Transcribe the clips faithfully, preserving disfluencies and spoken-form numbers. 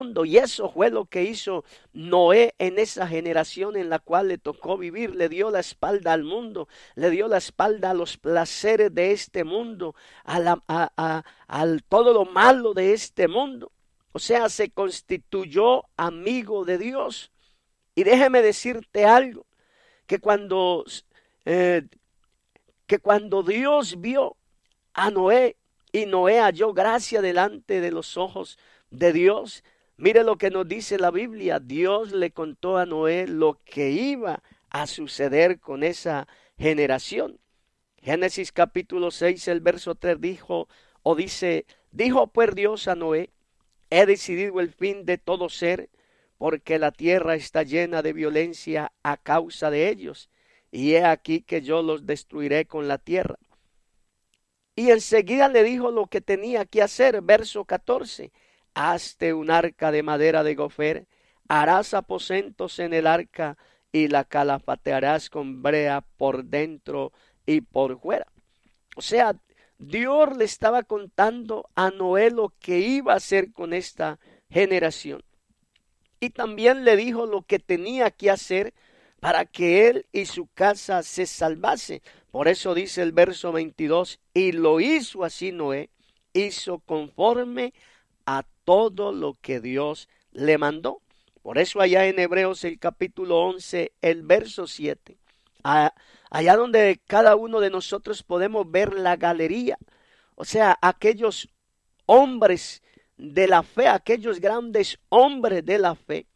mundo. Y eso fue lo que hizo Noé en esa generación en la cual le tocó vivir. Le dio la espalda al mundo, le dio la espalda a los placeres de este mundo, a, la, a, a, a todo lo malo de este mundo. O sea, se constituyó amigo de Dios. Y déjeme decirte algo, que cuando, eh, que cuando Dios vio a Noé, y Noé halló gracia delante de los ojos de Dios, mire lo que nos dice la Biblia. Dios le contó a Noé lo que iba a suceder con esa generación. Génesis capítulo seis, el verso tres dijo, o dice, dijo pues Dios a Noé, he decidido el fin de todo ser, porque la tierra está llena de violencia a causa de ellos, y he aquí que yo los destruiré con la tierra. Y enseguida le dijo lo que tenía que hacer, verso catorce, hazte un arca de madera de gofer, harás aposentos en el arca, y la calafatearás con brea por dentro y por fuera. O sea, Dios le estaba contando a Noé lo que iba a hacer con esta generación. Y también le dijo lo que tenía que hacer para que él y su casa se salvase. Por eso dice el verso veintidós, y lo hizo así Noé, hizo conforme a todo lo que Dios le mandó. Por eso allá en Hebreos el capítulo once, el verso siete, allá donde cada uno de nosotros podemos ver la galería, o sea, aquellos hombres de la fe, aquellos grandes hombres de la fe,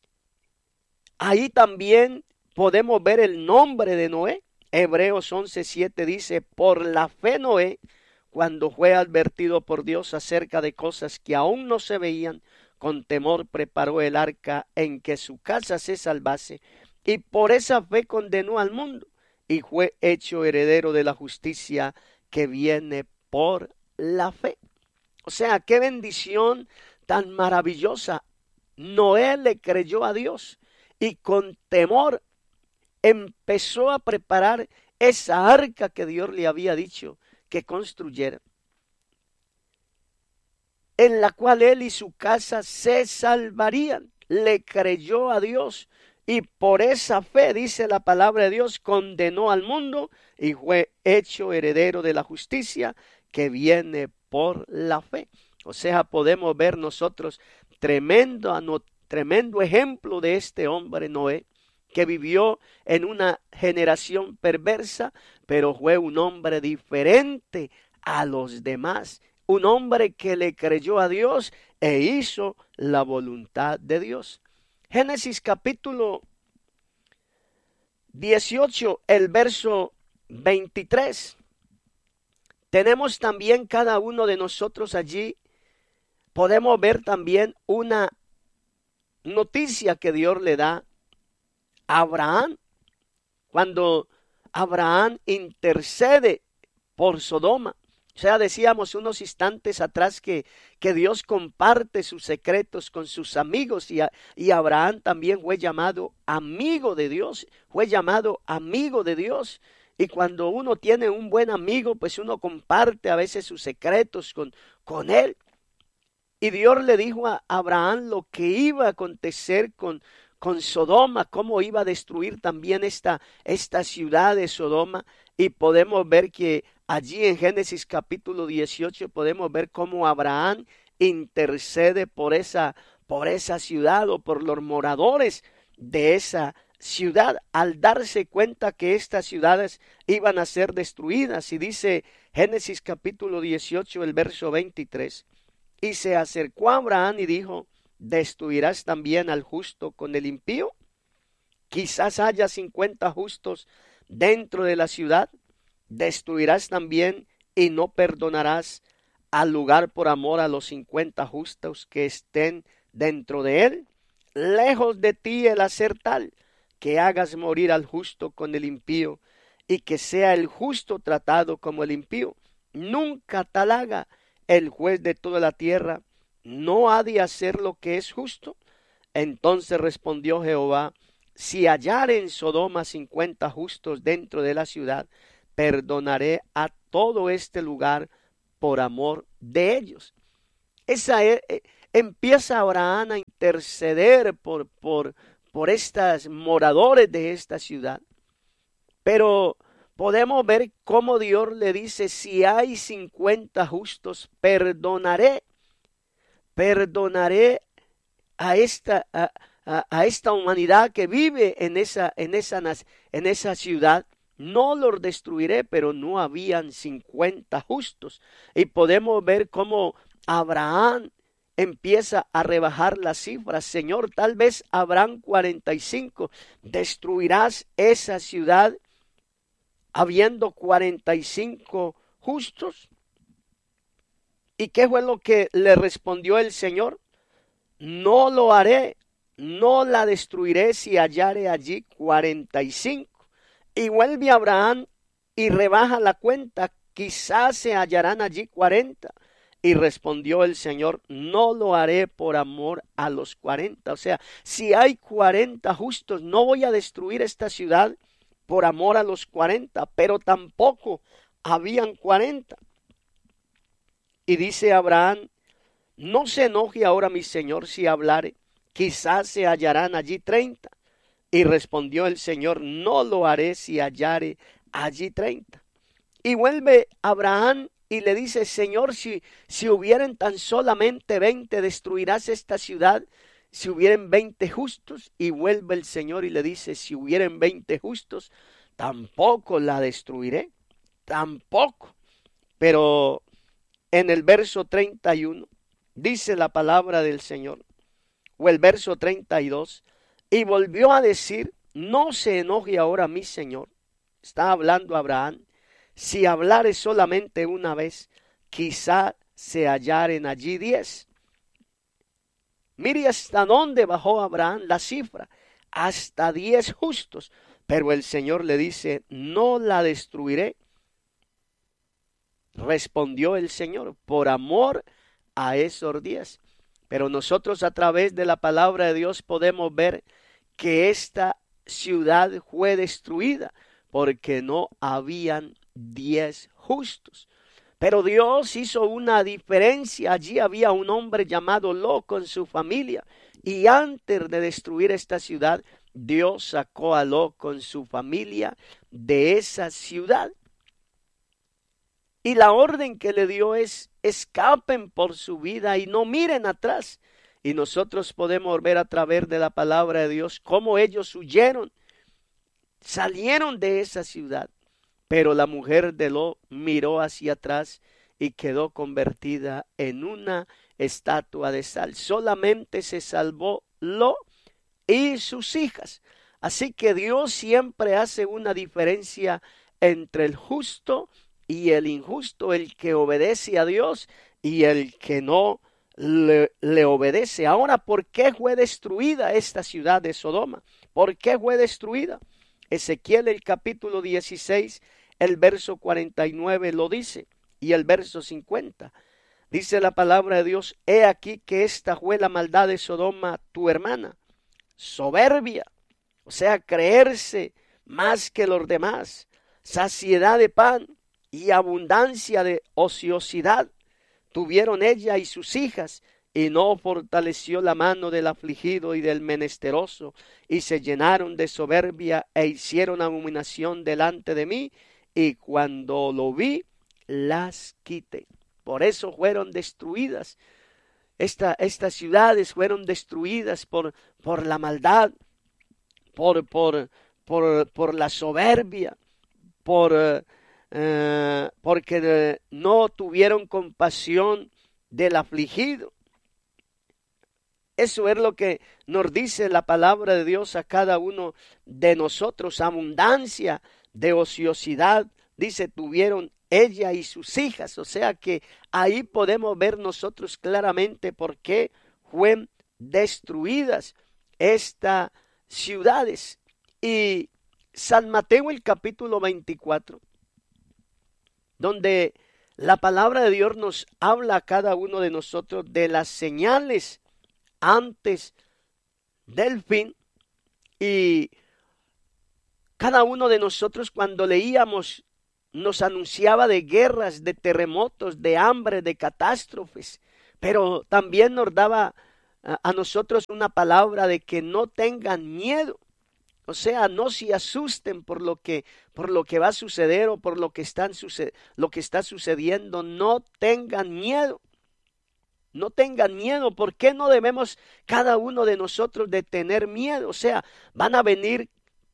ahí también podemos ver el nombre de Noé. Hebreos once siete dice, por la fe Noé, cuando fue advertido por Dios acerca de cosas que aún no se veían, con temor preparó el arca en que su casa se salvase, y por esa fe condenó al mundo, y fue hecho heredero de la justicia que viene por la fe. O sea, qué bendición tan maravillosa. Noé le creyó a Dios y con temor empezó a preparar esa arca que Dios le había dicho que construyera, en la cual él y su casa se salvarían. Le creyó a Dios y por esa fe, dice la palabra de Dios, condenó al mundo y fue hecho heredero de la justicia que viene por la fe. O sea, podemos ver nosotros tremendo, tremendo ejemplo de este hombre Noé, que vivió en una generación perversa, pero fue un hombre diferente a los demás. Un hombre que le creyó a Dios e hizo la voluntad de Dios. Génesis capítulo dieciocho, el verso veintitrés. Tenemos también cada uno de nosotros allí, podemos ver también una noticia que Dios le da a Abraham, cuando Abraham intercede por Sodoma. O sea, decíamos unos instantes atrás que, que Dios comparte sus secretos con sus amigos y, a, y Abraham también fue llamado amigo de Dios, fue llamado amigo de Dios. Y cuando uno tiene un buen amigo, pues uno comparte a veces sus secretos con, con él. Y Dios le dijo a Abraham lo que iba a acontecer con, con Sodoma, cómo iba a destruir también esta, esta ciudad de Sodoma. Y podemos ver que allí en Génesis capítulo dieciocho podemos ver cómo Abraham intercede por esa, por esa ciudad o por los moradores de esa ciudad, al darse cuenta que estas ciudades iban a ser destruidas. Y dice Génesis capítulo dieciocho, el verso veintitrés, y se acercó a Abraham y dijo, ¿destruirás también al justo con el impío? Quizás haya cincuenta justos dentro de la ciudad. ¿Destruirás también y no perdonarás al lugar por amor a los cincuenta justos que estén dentro de él? Lejos de ti el hacer tal, que hagas morir al justo con el impío, y que sea el justo tratado como el impío. Nunca tal haga el juez de toda la tierra, ¿no ha de hacer lo que es justo? Entonces respondió Jehová, si hallare en Sodoma cincuenta justos dentro de la ciudad, perdonaré a todo este lugar por amor de ellos. Esa es, empieza Abraham a interceder por, por, por estos moradores de esta ciudad. Pero podemos ver cómo Dios le dice, si hay cincuenta justos, perdonaré, perdonaré a esta, a, a, a esta humanidad que vive en esa, en, esa, en esa ciudad. No los destruiré, pero no habían cincuenta justos. Y podemos ver cómo Abraham empieza a rebajar las cifras. Señor, tal vez habrán cuarenta y cinco. ¿Destruirás esa ciudad habiendo cuarenta y cinco justos? ¿Y qué fue lo que le respondió el Señor? No lo haré, no la destruiré si hallare allí cuarenta y cinco. Y vuelve Abraham y rebaja la cuenta, quizás se hallarán allí cuarenta. Y respondió el Señor, no lo haré por amor a los cuarenta. O sea, si hay cuarenta justos, no voy a destruir esta ciudad por amor a los cuarenta, pero tampoco habían cuarenta. Y dice Abraham, no se enoje ahora mi Señor si hablare, quizás se hallarán allí treinta. Y respondió el Señor, no lo haré si hallare allí treinta. Y vuelve Abraham y le dice, Señor, si, si hubieren tan solamente veinte, ¿destruirás esta ciudad si hubieren veinte justos? Y vuelve el Señor y le dice, si hubieren veinte justos, tampoco la destruiré, tampoco. Pero en el verso treinta y uno dice la palabra del Señor, o el verso treinta y dos, y volvió a decir, no se enoje ahora mi Señor. Está hablando Abraham. Si hablare solamente una vez, quizá se hallaren allí diez. Mire hasta dónde bajó Abraham la cifra. Hasta diez justos. Pero el Señor le dice, no la destruiré. Respondió el Señor, por amor a esos diez. Pero nosotros a través de la palabra de Dios podemos ver que esta ciudad fue destruida porque no habían diez justos. Pero Dios hizo una diferencia. Allí había un hombre llamado Lot con su familia. Y antes de destruir esta ciudad, Dios sacó a Lot con su familia de esa ciudad. Y la orden que le dio es, escapen por su vida y no miren atrás. Y nosotros podemos ver a través de la palabra de Dios cómo ellos huyeron, salieron de esa ciudad. Pero la mujer de Lot miró hacia atrás y quedó convertida en una estatua de sal. Solamente se salvó Lot y sus hijas. Así que Dios siempre hace una diferencia entre el justo y el injusto, el que obedece a Dios y el que no le, le obedece. Ahora, ¿por qué fue destruida esta ciudad de Sodoma? ¿Por qué fue destruida? Ezequiel el capítulo dieciséis, el verso cuarenta y nueve lo dice, y el verso cincuenta. Dice la palabra de Dios, he aquí que esta fue la maldad de Sodoma, tu hermana, soberbia, o sea, creerse más que los demás, saciedad de pan y abundancia de ociosidad tuvieron ella y sus hijas, y no fortaleció la mano del afligido y del menesteroso, y se llenaron de soberbia e hicieron abominación delante de mí, y cuando lo vi, las quité. Por eso fueron destruidas. Esta, estas ciudades fueron destruidas por, por la maldad, por, por, por, por la soberbia, por, eh, porque eh, no tuvieron compasión del afligido. Eso es lo que nos dice la palabra de Dios a cada uno de nosotros. Abundancia de ociosidad, dice, tuvieron ella y sus hijas. O sea que ahí podemos ver nosotros claramente por qué fueron destruidas estas ciudades. Y San Mateo el capítulo veinticuatro, donde la palabra de Dios nos habla a cada uno de nosotros de las señales antes del fin, y cada uno de nosotros cuando leíamos nos anunciaba de guerras, de terremotos, de hambre, de catástrofes. pero también nos daba a, a nosotros una palabra de que no tengan miedo. O sea, no se asusten por lo que, por lo que va a suceder o por lo que, están suce- lo que está sucediendo. No tengan miedo. No tengan miedo. ¿Por qué no debemos cada uno de nosotros de tener miedo? O sea, van a venir,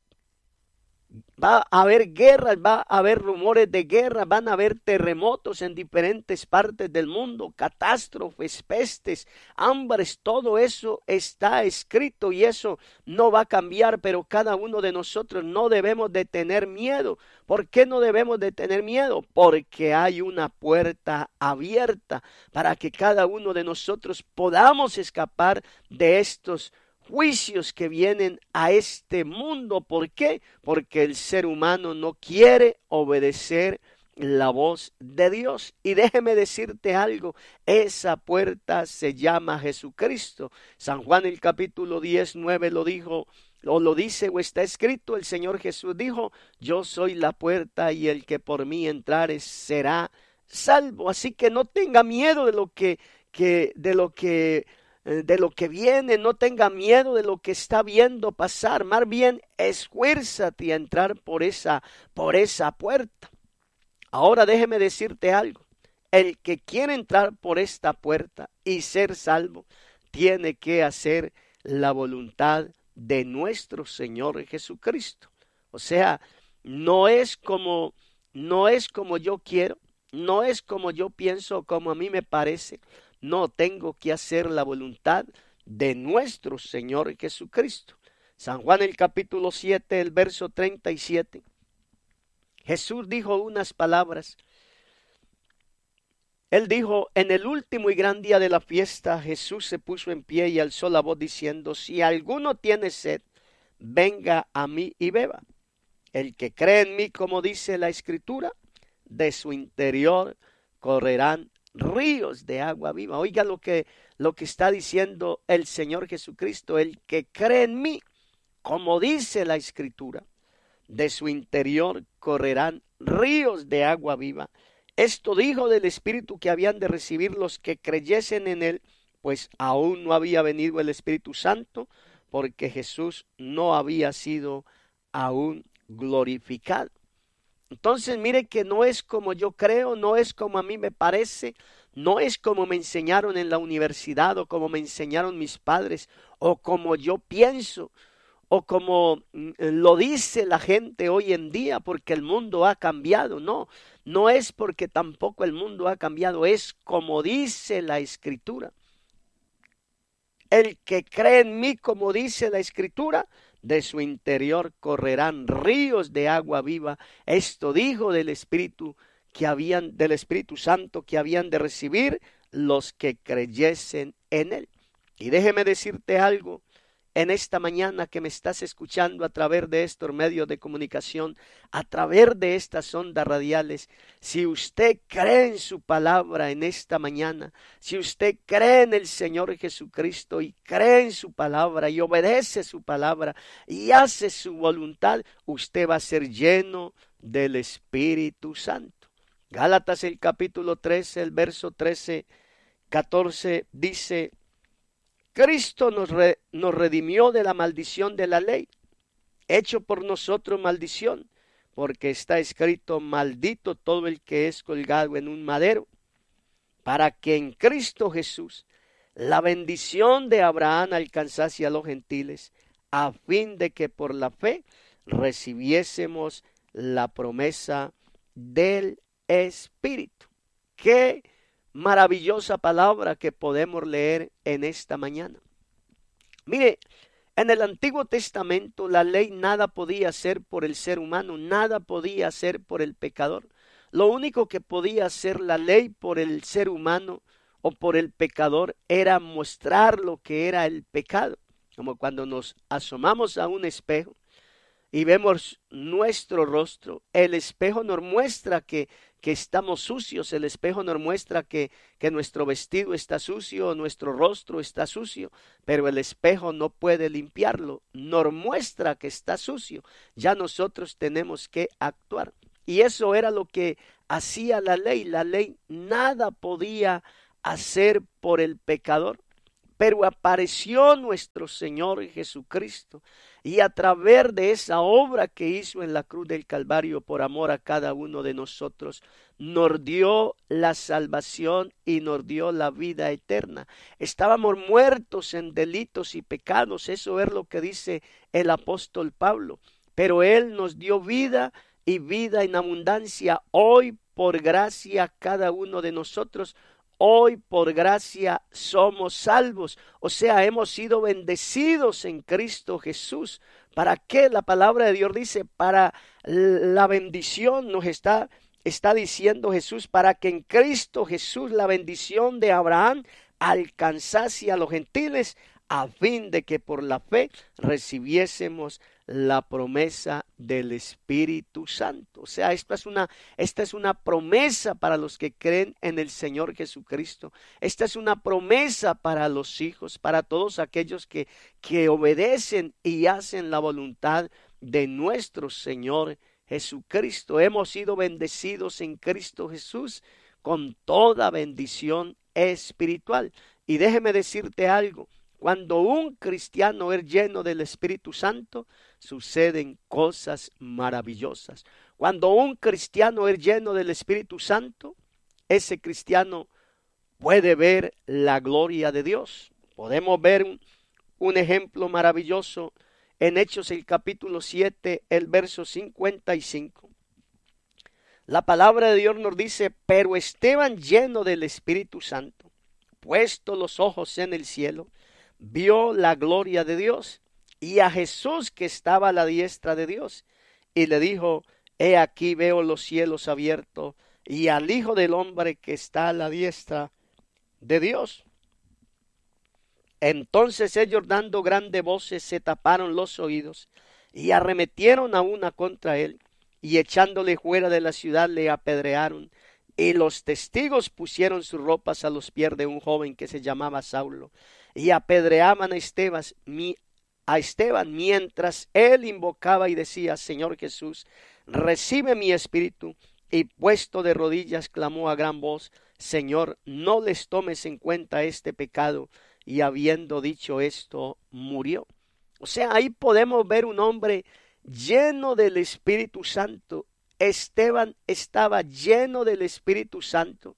va a haber guerras, va a haber rumores de guerra, van a haber terremotos en diferentes partes del mundo, catástrofes, pestes, hambres, todo eso está escrito y eso no va a cambiar, pero cada uno de nosotros no debemos de tener miedo. ¿Por qué no debemos de tener miedo? Porque hay una puerta abierta para que cada uno de nosotros podamos escapar de estos juicios que vienen a este mundo. ¿Por qué? Porque el ser humano no quiere obedecer la voz de Dios. Y déjeme decirte algo, esa puerta se llama Jesucristo. San Juan el capítulo diez, nueve lo dijo, o lo dice o está escrito, el Señor Jesús dijo, yo soy la puerta y el que por mí entrare será salvo. Así que no tenga miedo de lo que, que de lo que de lo que viene, no tenga miedo de lo que está viendo pasar, más bien esfuérzate a entrar por esa, por esa puerta. Ahora déjeme decirte algo, el que quiere entrar por esta puerta y ser salvo, tiene que hacer la voluntad de nuestro Señor Jesucristo. O sea, no es como, no es como yo quiero, no es como yo pienso, como a mí me parece. No, tengo que hacer la voluntad de nuestro Señor Jesucristo. San Juan el capítulo siete, el verso treinta y siete. Jesús dijo unas palabras. Él dijo, en el último y gran día de la fiesta, Jesús se puso en pie y alzó la voz diciendo, si alguno tiene sed, venga a mí y beba. El que cree en mí, como dice la Escritura, de su interior correrán ríos de agua viva. Oiga lo que, lo que está diciendo el Señor Jesucristo, el que cree en mí, como dice la Escritura, de su interior correrán ríos de agua viva. Esto dijo del Espíritu que habían de recibir los que creyesen en él, pues aún no había venido el Espíritu Santo, porque Jesús no había sido aún glorificado. Entonces mire que no es como yo creo, no es como a mí me parece, no es como me enseñaron en la universidad o como me enseñaron mis padres o como yo pienso o como lo dice la gente hoy en día porque el mundo ha cambiado. No, no es porque tampoco el mundo ha cambiado, es como dice la Escritura. El que cree en mí, como dice la Escritura, de su interior correrán ríos de agua viva. Esto dijo del Espíritu que habían, del Espíritu Santo que habían de recibir los que creyesen en él. Y déjeme decirte algo, en esta mañana que me estás escuchando a través de estos medios de comunicación, a través de estas ondas radiales, si usted cree en su palabra en esta mañana, si usted cree en el Señor Jesucristo y cree en su palabra y obedece su palabra y hace su voluntad, usted va a ser lleno del Espíritu Santo. Gálatas el capítulo trece, el verso trece, catorce dice, Cristo nos, re, nos redimió de la maldición de la ley, hecho por nosotros maldición, porque está escrito, maldito todo el que es colgado en un madero, para que en Cristo Jesús la bendición de Abraham alcanzase a los gentiles, a fin de que por la fe recibiésemos la promesa del Espíritu. ¡Qué maravillosa palabra que podemos leer en esta mañana! Mire, en el Antiguo Testamento la ley nada podía hacer por el ser humano, nada podía hacer por el pecador. Lo único que podía hacer la ley por el ser humano o por el pecador era mostrar lo que era el pecado. Como cuando nos asomamos a un espejo y vemos nuestro rostro, el espejo nos muestra que, que estamos sucios, el espejo nos muestra que, que nuestro vestido está sucio, nuestro rostro está sucio, pero el espejo no puede limpiarlo, nos muestra que está sucio, ya nosotros tenemos que actuar. Y eso era lo que hacía la ley, la ley nada podía a ser por el pecador. Pero apareció nuestro Señor Jesucristo y a través de esa obra que hizo en la cruz del Calvario por amor a cada uno de nosotros, nos dio la salvación y nos dio la vida eterna. Estábamos muertos en delitos y pecados, eso es lo que dice el apóstol Pablo, pero Él nos dio vida y vida en abundancia. Hoy por gracia cada uno de nosotros, hoy por gracia somos salvos, o sea, hemos sido bendecidos en Cristo Jesús. ¿Para qué? La palabra de Dios dice, para la bendición nos está, está diciendo Jesús, para que en Cristo Jesús la bendición de Abraham alcanzase a los gentiles, a fin de que por la fe recibiésemos la promesa del Espíritu Santo. O sea, esta es una, esta es una promesa para los que creen en el Señor Jesucristo. Esta es una promesa para los hijos, para todos aquellos que, que obedecen y hacen la voluntad de nuestro Señor Jesucristo. Hemos sido bendecidos en Cristo Jesús con toda bendición espiritual. Y déjeme decirte algo. Cuando un cristiano es lleno del Espíritu Santo, suceden cosas maravillosas. Cuando un cristiano es lleno del Espíritu Santo, ese cristiano puede ver la gloria de Dios. Podemos ver un, un ejemplo maravilloso en Hechos el capítulo siete, el verso cincuenta y cinco. La palabra de Dios nos dice, pero Esteban, lleno del Espíritu Santo, puesto los ojos en el cielo, vio la gloria de Dios y a Jesús que estaba a la diestra de Dios, y le dijo, he aquí veo los cielos abiertos y al Hijo del Hombre que está a la diestra de Dios. Entonces ellos, dando grandes voces, se taparon los oídos y arremetieron a una contra él, y echándole fuera de la ciudad le apedrearon. Y los testigos pusieron sus ropas a los pies de un joven que se llamaba Saulo, y apedreaban a Esteban, a Esteban mientras él invocaba y decía, Señor Jesús, recibe mi espíritu. Y puesto de rodillas clamó a gran voz, Señor, no les tomes en cuenta este pecado. Y habiendo dicho esto, murió. O sea, ahí podemos ver un hombre lleno del Espíritu Santo. Esteban estaba lleno del Espíritu Santo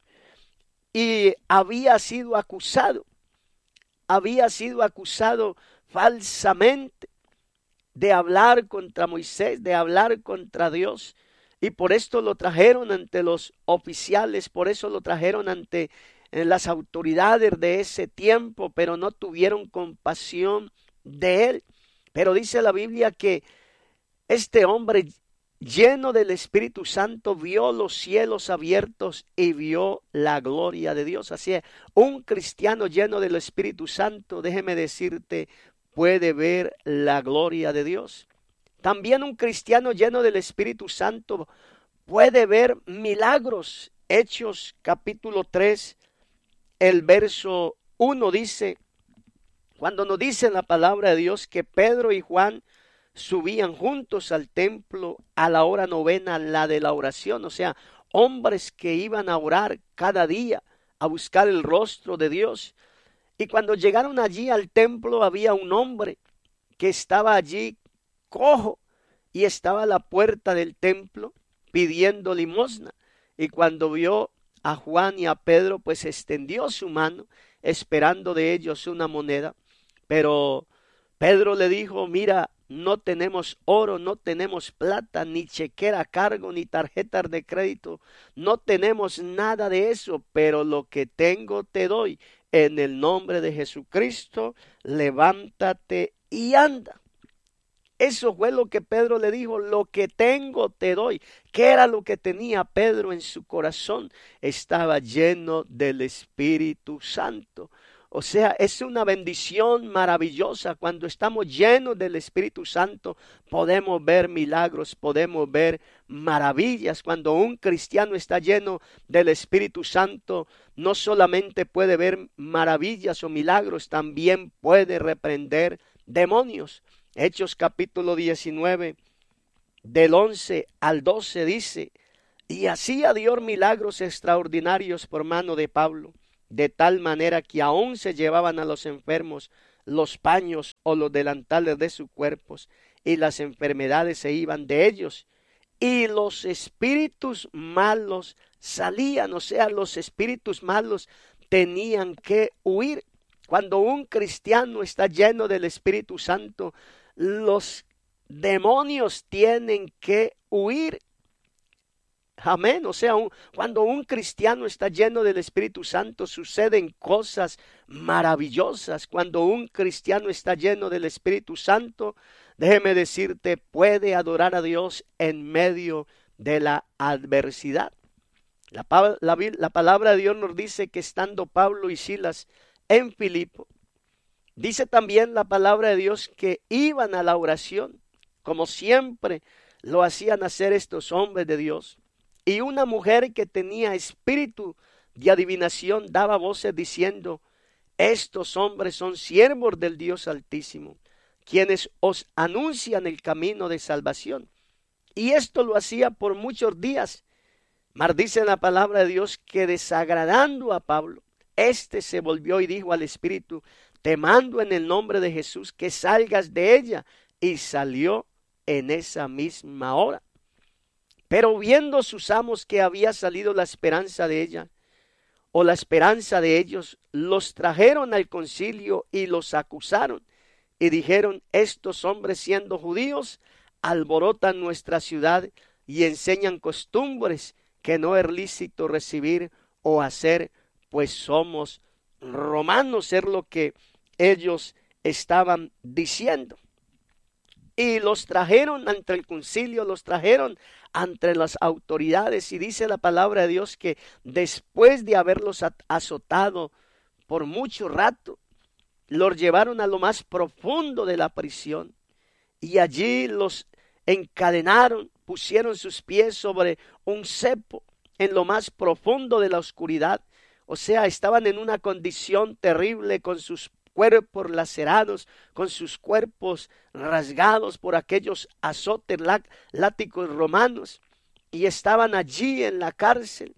y había sido acusado, había sido acusado falsamente de hablar contra Moisés, de hablar contra Dios, y por esto lo trajeron ante los oficiales, por eso lo trajeron ante las autoridades de ese tiempo, pero no tuvieron compasión de él. Pero dice la Biblia que este hombre lleno del Espíritu Santo vio los cielos abiertos y vio la gloria de Dios. Así es, un cristiano lleno del Espíritu Santo, déjeme decirte, puede ver la gloria de Dios. También un cristiano lleno del Espíritu Santo puede ver milagros. Hechos capítulo tres, el verso uno dice, cuando nos dice la palabra de Dios que Pedro y Juan subían juntos al templo a la hora novena, la de la oración, o sea, hombres que iban a orar cada día, a buscar el rostro de Dios. Y cuando llegaron allí al templo había un hombre que estaba allí cojo y estaba a la puerta del templo pidiendo limosna. Y cuando vio a Juan y a Pedro, pues extendió su mano esperando de ellos una moneda. Pero Pedro le dijo, mira, no tenemos oro, no tenemos plata, ni chequera a cargo, ni tarjetas de crédito. No tenemos nada de eso, pero lo que tengo te doy. En el nombre de Jesucristo, levántate y anda. Eso fue lo que Pedro le dijo, lo que tengo te doy. ¿Qué era lo que tenía Pedro en su corazón? Estaba lleno del Espíritu Santo. O sea, es una bendición maravillosa. Cuando estamos llenos del Espíritu Santo, podemos ver milagros, podemos ver maravillas. Cuando un cristiano está lleno del Espíritu Santo, no solamente puede ver maravillas o milagros, también puede reprender demonios. Hechos capítulo diecinueve, del once al doce dice, y hacía Dios milagros extraordinarios por mano de Pablo, de tal manera que aún se llevaban a los enfermos los paños o los delantales de sus cuerpos, y las enfermedades se iban de ellos, y los espíritus malos salían. O sea, los espíritus malos tenían que huir. Cuando un cristiano está lleno del Espíritu Santo, los demonios tienen que huir. Amén. O sea, un, cuando un cristiano está lleno del Espíritu Santo, suceden cosas maravillosas. Cuando un cristiano está lleno del Espíritu Santo, déjeme decirte, puede adorar a Dios en medio de la adversidad. La, la, la palabra de Dios nos dice que estando Pablo y Silas en Filipo, dice también la palabra de Dios que iban a la oración, como siempre lo hacían hacer estos hombres de Dios. Y una mujer que tenía espíritu de adivinación daba voces diciendo: estos hombres son siervos del Dios Altísimo, quienes os anuncian el camino de salvación. Y esto lo hacía por muchos días. Mas dice la palabra de Dios que desagradando a Pablo, éste se volvió y dijo al espíritu: te mando en el nombre de Jesús que salgas de ella. Y salió en esa misma hora. Pero viendo sus amos que había salido la esperanza de ella, o la esperanza de ellos, los trajeron al concilio y los acusaron. Y dijeron: estos hombres, siendo judíos, alborotan nuestra ciudad y enseñan costumbres que no es lícito recibir o hacer, pues somos romanos. Es lo que ellos estaban diciendo. Y los trajeron ante el concilio, los trajeron ante las autoridades, y dice la palabra de Dios que después de haberlos azotado por mucho rato, los llevaron a lo más profundo de la prisión, y allí los encadenaron, pusieron sus pies sobre un cepo en lo más profundo de la oscuridad. O sea, estaban en una condición terrible, con sus cuerpos lacerados, con sus cuerpos rasgados por aquellos azotes látigos romanos, y estaban allí en la cárcel,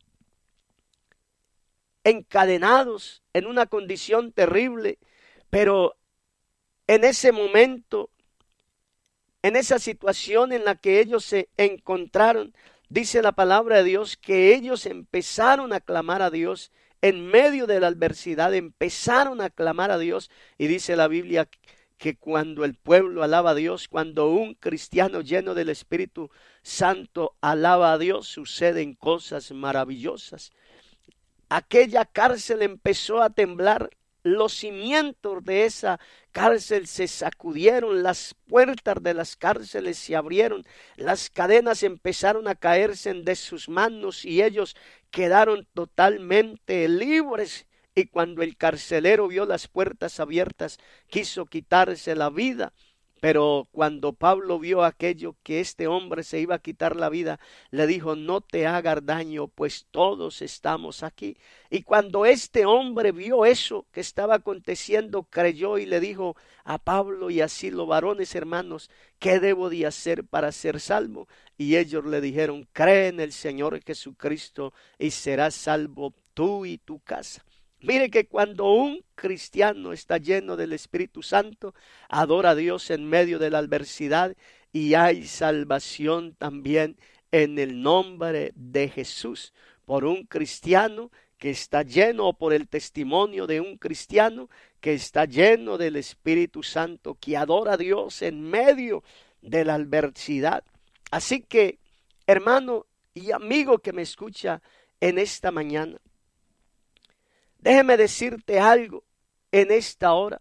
encadenados en una condición terrible. Pero en ese momento, en esa situación en la que ellos se encontraron, dice la palabra de Dios que ellos empezaron a clamar a Dios. En medio de la adversidad empezaron a clamar a Dios, y dice la Biblia que cuando el pueblo alaba a Dios, cuando un cristiano lleno del Espíritu Santo alaba a Dios, suceden cosas maravillosas. Aquella cárcel empezó a temblar, los cimientos de esa cárcel se sacudieron, las puertas de las cárceles se abrieron, las cadenas empezaron a caerse de sus manos y ellos quedaron totalmente libres. Y cuando el carcelero vio las puertas abiertas, quiso quitarse la vida. Pero cuando Pablo vio aquello, que este hombre se iba a quitar la vida, le dijo: no te hagas daño, pues todos estamos aquí. Y cuando este hombre vio eso que estaba aconteciendo, creyó y le dijo a Pablo y a Silo: varones hermanos, ¿qué debo de hacer para ser salvo? Y ellos le dijeron: cree en el Señor Jesucristo y serás salvo tú y tu casa. Mire que cuando un cristiano está lleno del Espíritu Santo, adora a Dios en medio de la adversidad, y hay salvación también en el nombre de Jesús. Por un cristiano que está lleno, o por el testimonio de un cristiano que está lleno del Espíritu Santo, que adora a Dios en medio de la adversidad. Así que, hermano y amigo que me escucha en esta mañana, déjeme decirte algo en esta hora.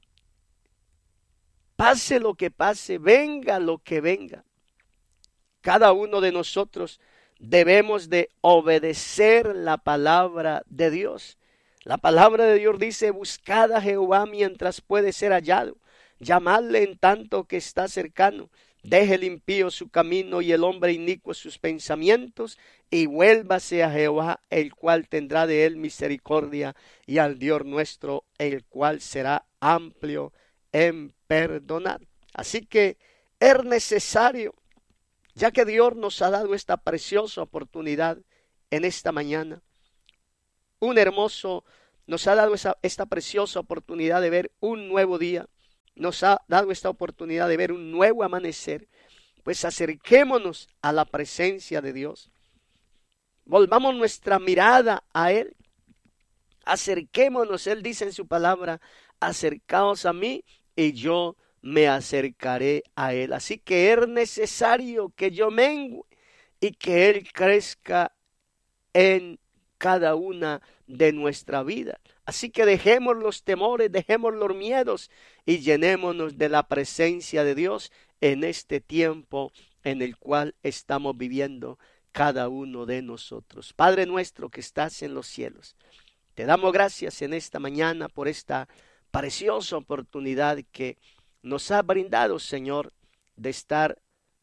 Pase lo que pase, venga lo que venga, cada uno de nosotros debemos de obedecer la palabra de Dios. La palabra de Dios dice: buscad a Jehová mientras puede ser hallado, llamadle en tanto que está cercano. Deje el impío su camino y el hombre inicuo sus pensamientos, y vuélvase a Jehová, el cual tendrá de él misericordia, y al Dios nuestro, el cual será amplio en perdonar. Así que es necesario, ya que Dios nos ha dado esta preciosa oportunidad en esta mañana, un hermoso, nos ha dado esa, esta preciosa oportunidad de ver un nuevo día, nos ha dado esta oportunidad de ver un nuevo amanecer. Pues acerquémonos a la presencia de Dios. Volvamos nuestra mirada a Él. Acerquémonos, Él dice en su palabra, acercaos a mí y yo me acercaré a Él. Así que es necesario que yo mengue y que Él crezca en cada una de nuestra vida. Así que dejemos los temores, dejemos los miedos y llenémonos de la presencia de Dios en este tiempo en el cual estamos viviendo cada uno de nosotros. Padre nuestro que estás en los cielos, te damos gracias en esta mañana por esta preciosa oportunidad que nos ha brindado, Señor, de estar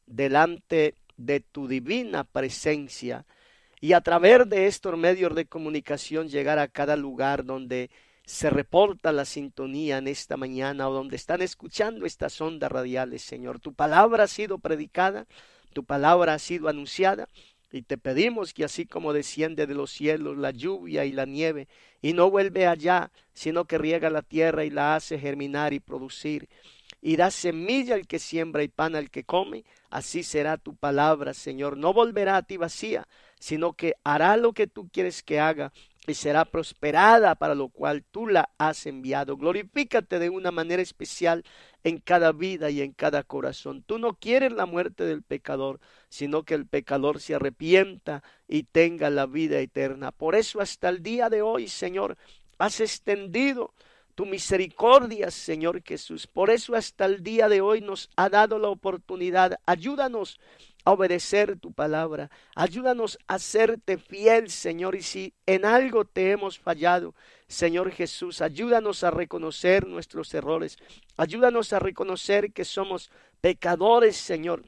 delante de tu divina presencia y a través de estos medios de comunicación llegar a cada lugar donde se reporta la sintonía en esta mañana o donde están escuchando estas ondas radiales, Señor. Tu palabra ha sido predicada, tu palabra ha sido anunciada y te pedimos que así como desciende de los cielos la lluvia y la nieve y no vuelve allá, sino que riega la tierra y la hace germinar y producir, y da semilla al que siembra y pan al que come, así será tu palabra, Señor. No volverá a ti vacía, sino que hará lo que tú quieres que haga y será prosperada para lo cual tú la has enviado. Glorifícate de una manera especial en cada vida y en cada corazón. Tú no quieres la muerte del pecador, sino que el pecador se arrepienta y tenga la vida eterna. Por eso hasta el día de hoy, Señor, has extendido tu misericordia, Señor Jesús. Por eso hasta el día de hoy nos ha dado la oportunidad. Ayúdanos a obedecer tu palabra. Ayúdanos a serte fiel, Señor. Y si en algo te hemos fallado, Señor Jesús, ayúdanos a reconocer nuestros errores. Ayúdanos a reconocer que somos pecadores, Señor.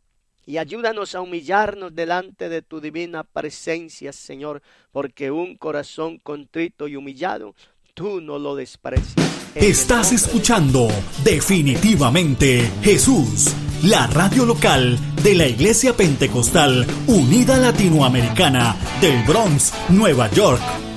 Y ayúdanos a humillarnos delante de tu divina presencia, Señor. Porque un corazón contrito y humillado, tú no lo desprecias. Estás escuchando Definitivamente Jesús, la radio local de la Iglesia Pentecostal Unida Latinoamericana del Bronx, Nueva York.